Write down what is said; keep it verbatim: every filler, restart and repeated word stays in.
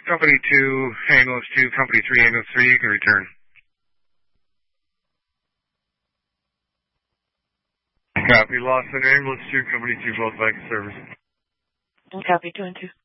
Company two, ambulance two, Company three, ambulance three, you can return. Copy, Lawson, ambulance two, Company two, both back in service. Copy, two and two.